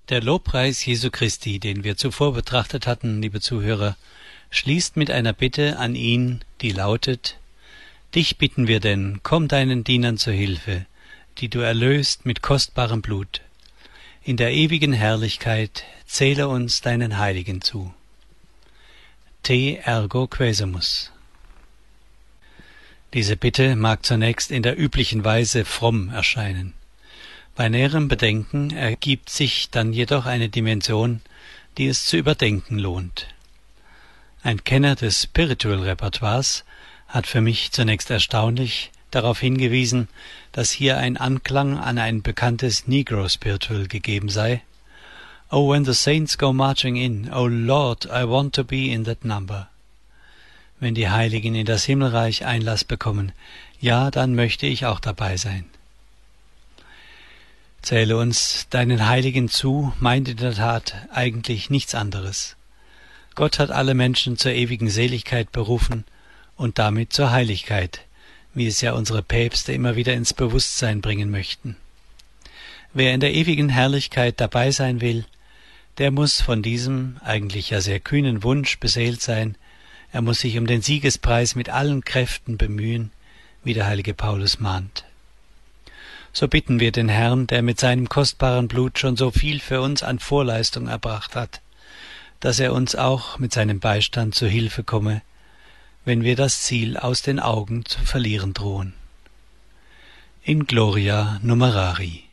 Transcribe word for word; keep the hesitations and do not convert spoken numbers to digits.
Der Lobpreis Jesu Christi, den wir zuvor betrachtet hatten, liebe Zuhörer, schließt mit einer Bitte an ihn, die lautet: Dich bitten wir denn, komm deinen Dienern zu Hilfe, die du erlöst mit kostbarem Blut. In der ewigen Herrlichkeit zähle uns deinen Heiligen zu. Te ergo quesumus. Diese Bitte mag zunächst in der üblichen Weise fromm erscheinen. Bei näherem Bedenken ergibt sich dann jedoch eine Dimension, die es zu überdenken lohnt. Ein Kenner des Spiritual-Repertoires hat für mich zunächst erstaunlich darauf hingewiesen, dass hier ein Anklang an ein bekanntes Negro-Spiritual gegeben sei. Oh, when the saints go marching in, oh Lord, I want to be in that number. Wenn die Heiligen in das Himmelreich Einlass bekommen, ja, dann möchte ich auch dabei sein. Zähle uns deinen Heiligen zu, meint in der Tat eigentlich nichts anderes. Gott hat alle Menschen zur ewigen Seligkeit berufen und damit zur Heiligkeit, wie es ja unsere Päpste immer wieder ins Bewusstsein bringen möchten. Wer in der ewigen Herrlichkeit dabei sein will, der muss von diesem eigentlich ja sehr kühnen Wunsch beseelt sein. Er muss sich um den Siegespreis mit allen Kräften bemühen, wie der heilige Paulus mahnt. So bitten wir den Herrn, der mit seinem kostbaren Blut schon so viel für uns an Vorleistung erbracht hat, dass er uns auch mit seinem Beistand zu Hilfe komme, wenn wir das Ziel aus den Augen zu verlieren drohen. In gloria numerari.